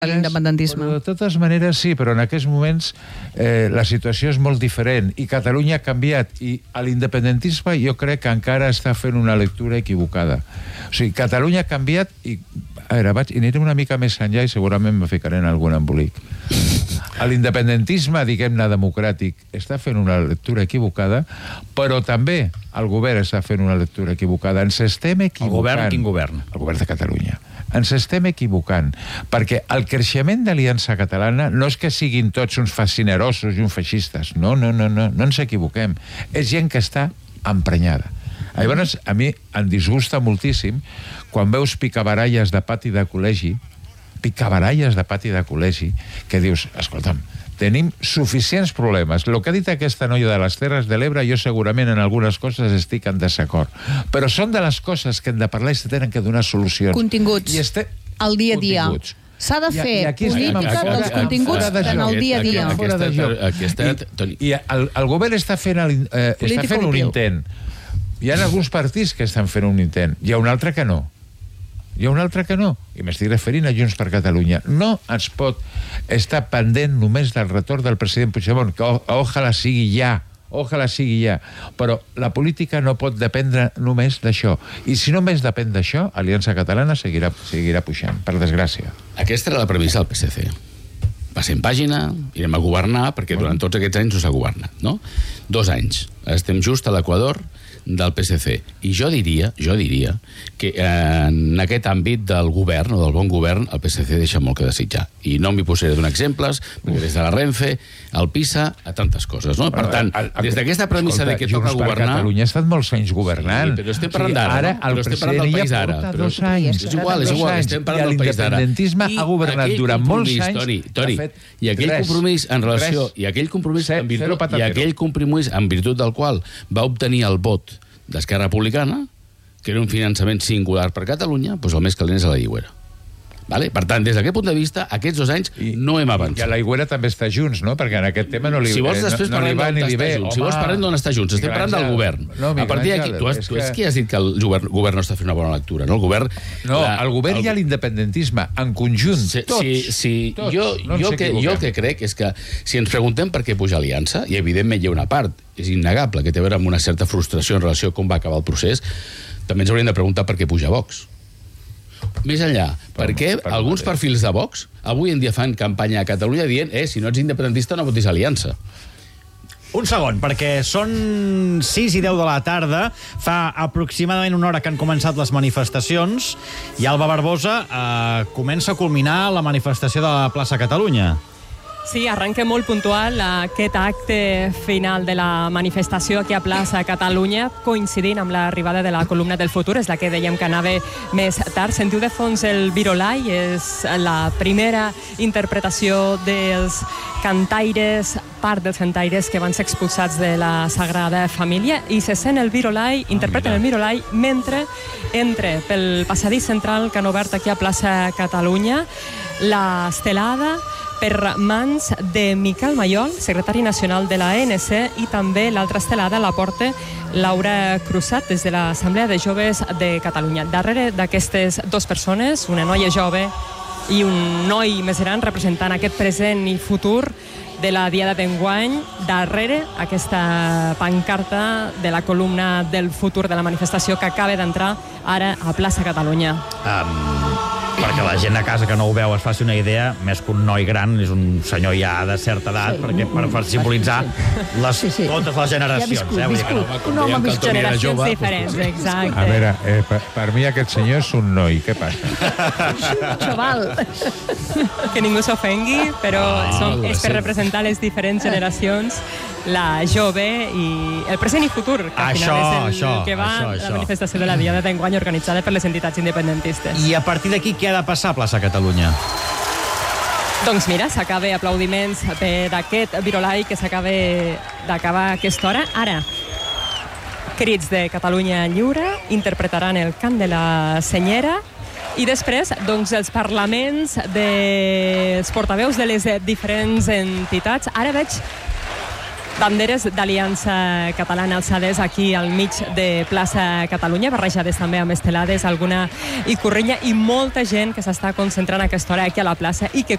l'independentisme. De totes maneres, sí, però en aquests moments la situació és molt diferent i Catalunya ha canviat i l'independentisme jo crec que encara està fent una lectura equivocada. O sigui, Catalunya ha canviat i... A veure, aniré una mica més enllà i segurament me ficaré en algun embolic. L'independentisme, diguem-ne, democràtic, està fent una lectura equivocada, però també el govern està fent una lectura equivocada. Ens estem equivocant. El govern, quin govern? El govern de Catalunya. Ens estem equivocant, perquè el creixement d'Aliança Catalana no és que siguin tots uns fascinerosos i uns feixistes. No ens equivoquem. És gent que està emprenyada. Llavors, a mi em disgusta moltíssim quan veus picabaralles de pati de col·legi, que dius, escolta'm, tenim suficients problemes. El que ha dit aquesta noia de les Terres de l'Ebre, jo segurament en algunes coses estic en desacord. Però són de les coses que hem de parlar i se tenen que donar solucions. Continguts, el dia a dia. S'ha de fer política dels continguts en el dia a dia. I el govern està fent un intent. Hi ha alguns partits que estan fent un intent. Hi ha un altre que no. I m'estic referint a Junts per Catalunya. No es pot estar pendent només del retorn del president Puigdemont, que ojalà sigui ja, però la política no pot dependre només d'això. I si només depèn d'això, Aliança Catalana seguirà pujant, per desgràcia. Aquesta era la premissa del PSC. Passem pàgina, irem a governar, perquè durant tots aquests anys no s'ha governat, no? 2 anys. Estem just a l'equador del PSC. I jo diria que en aquest àmbit del govern, o del bon govern, el PSC deixa molt que desitjar. I no m'hi posaré donar exemples, perquè des de la Renfe, el PISA, a tantes coses, no? Per tant, des d'aquesta premissa de que toca governar... Catalunya ha estat molts anys governant. Sí, però estem parlant d'ara, no? Estem parlant del país d'ara. És igual, estem parlant del país d'ara. L'independentisme ha governat durant molts anys. Toni, i aquell compromís en relació... I aquell compromís en virtut del qual va obtenir el vot d'Esquerra Republicana, que era un finançament singular per Catalunya, doncs el més calent és a l'Aigüera. Vale? Per tant, des d'aquest punt de vista, aquests 2 anys no hem avançat. I a l'Aigüera també està Junts, no? Perquè en aquest tema no li va. Si vols, després parlem d'on està Junts. Si vols, parlem d'on està Junts. Estem parlant del govern. A partir d'aquí, tu és qui has dit que el govern no està fent una bona lectura, no? El govern i l'independentisme, en conjunt, tots. Jo el que crec és que si ens preguntem per què puja Aliança, i evidentment hi ha una part, és innegable, que té a veure amb una certa frustració en relació a com va acabar el procés, també ens hauríem de preguntar per què puja Vox. Més enllà, per què alguns perfils de Vox avui en dia fan campanya a Catalunya dient si no ets independentista no votis Aliança? Un segon, perquè són 6 i 10 de la tarda, fa aproximadament una hora que han començat les manifestacions i Alba Barbosa comença a culminar la manifestació de la plaça Catalunya. Sí, arrenca molt puntual aquest acte final de la manifestació aquí a plaça Catalunya, coincidint amb l'arribada de la columna del futur, és la que dèiem que anava més tard. Sentiu de fons el Virolai, és la primera interpretació dels cantaires, part dels cantaires que van ser expulsats de la Sagrada Família, i se sent el Virolai, interpreten el Virolai mentre entra pel passadís central que han obert aquí a plaça Catalunya l'estelada per mans de Miquel Mayol, secretari nacional de l'ANC, i també l'altra estelada la porta Laura Crusat des de l'Assemblea de Joves de Catalunya. Darrere d'aquestes 2 persones, una noia jove i un noi més gran representant aquest present i futur de la diada d'enguany, darrere aquesta pancarta de la columna del futur de la manifestació que acaba d'entrar ara a plaça Catalunya. Perquè la gent a casa que no ho veu es faci una idea, més que un noi gran, és un senyor ja de certa edat, per simbolitzar totes les generacions. Un home amb generacions diferents, exacte. A veure, per mi aquest senyor és un noi, què passa? Un xaval. Que ningú s'ofengui, però és per representar les diferents generacions, la jove i el present i futur, que al final és el que va la manifestació de la diada d'enguany organitzada per les entitats independentistes. I a partir d'aquí què ha de passar a plaça Catalunya? Doncs mira, s'acaba aplaudiments per aquest Virolai que s'acaba d'acabar a aquesta hora. Ara, crits de Catalunya Lliure, interpretaran el cant de la senyera i després, doncs, els parlaments dels portaveus de les diferents entitats. Ara veig banderes d'Aliança Catalana alçades aquí al mig de plaça Catalunya, barrejades també amb estelades, alguna ikurriña, i molta gent que s'està concentrant a aquesta hora aquí a la plaça i que